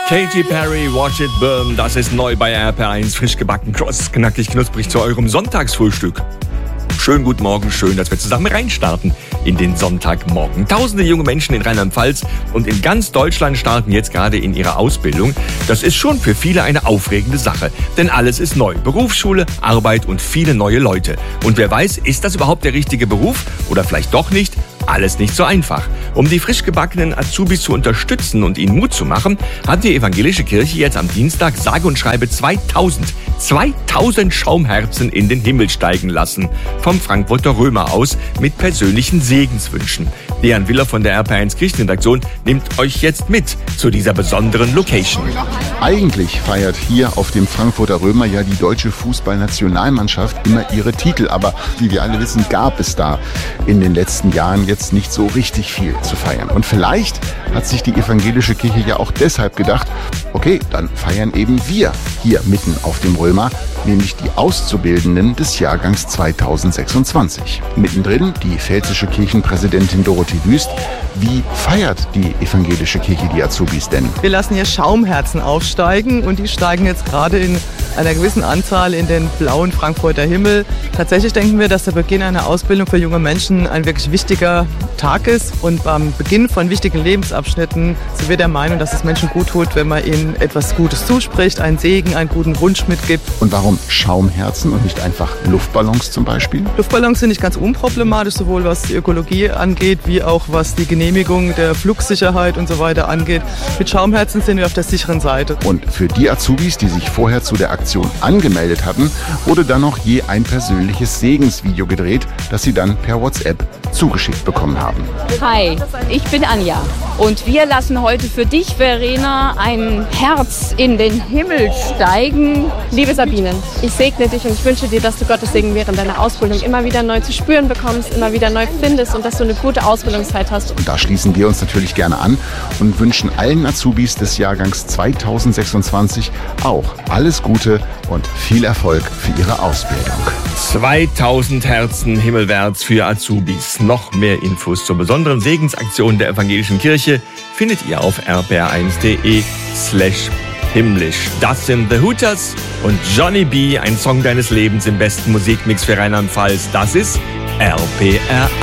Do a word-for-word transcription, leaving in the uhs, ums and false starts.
Katy Perry, Watch It Burn, das ist neu bei R P R eins, frisch gebacken, kross, knackig, knusprig zu eurem Sonntagsfrühstück. Schönen guten Morgen, schön, dass wir zusammen reinstarten in den Sonntagmorgen. Tausende junge Menschen in Rheinland-Pfalz und in ganz Deutschland starten jetzt gerade in ihre Ausbildung. Das ist schon für viele eine aufregende Sache, denn alles ist neu. Berufsschule, Arbeit und viele neue Leute. Und wer weiß, ist das überhaupt der richtige Beruf oder vielleicht doch nicht? Alles nicht so einfach. Um die frisch gebackenen Azubis zu unterstützen und ihnen Mut zu machen, hat die evangelische Kirche jetzt am Dienstag sage und schreibe zweitausend, zweitausend Schaumherzen in den Himmel steigen lassen. Vom Frankfurter Römer aus mit persönlichen Segenswünschen. Dejan Willer von der R P R eins Kirchenredaktion nimmt euch jetzt mit zu dieser besonderen Location. Eigentlich feiert hier auf dem Frankfurter Römer ja die deutsche Fußballnationalmannschaft immer ihre Titel. Aber wie wir alle wissen, gab es da in den letzten Jahren jetzt nicht so richtig viel zu feiern. Und vielleicht hat sich die evangelische Kirche ja auch deshalb gedacht, okay, dann feiern eben wir hier mitten auf dem Römer, nämlich die Auszubildenden des Jahrgangs zweitausendsechsundzwanzig. Mittendrin die pfälzische Kirchenpräsidentin Dorothee Wüst. Wie feiert die evangelische Kirche die Azubis denn? Wir lassen hier Schaumherzen aufsteigen und die steigen jetzt gerade in einer gewissen Anzahl in den blauen Frankfurter Himmel. Tatsächlich denken wir, dass der Beginn einer Ausbildung für junge Menschen ein wirklich wichtiger Tag ist und beim Beginn von wichtigen Lebensabschnitten sind wir der Meinung, dass es Menschen gut tut, wenn man ihnen etwas Gutes zuspricht, einen Segen, einen guten Wunsch mitgibt. Und warum Schaumherzen und nicht einfach Luftballons zum Beispiel? Luftballons sind nicht ganz unproblematisch, sowohl was die Ökologie angeht, wie auch was die Genehmigung der Flugsicherheit und so weiter angeht. Mit Schaumherzen sind wir auf der sicheren Seite. Und für die Azubis, die sich vorher zu der Aktion angemeldet hatten, wurde dann noch je ein persönliches Segensvideo gedreht, das sie dann per WhatsApp zugeschickt bekommen haben. Hi, ich bin Anja und wir lassen heute für dich, Verena, ein Herz in den Himmel steigen. Liebe Sabine, ich segne dich und ich wünsche dir, dass du Gottes Segen während deiner Ausbildung immer wieder neu zu spüren bekommst, immer wieder neu findest und dass du eine gute Ausbildungszeit hast. Und da schließen wir uns natürlich gerne an und wünschen allen Azubis des Jahrgangs zweitausendsechsundzwanzig auch alles Gute und viel Erfolg für ihre Ausbildung. zweitausend Herzen himmelwärts für Azubis. Noch mehr Infos zur besonderen Segensaktion der evangelischen Kirche findet ihr auf r p r eins punkt d e slash himmlisch. Das sind The Hooters und Johnny B., ein Song deines Lebens im besten Musikmix für Rheinland-Pfalz. Das ist R P R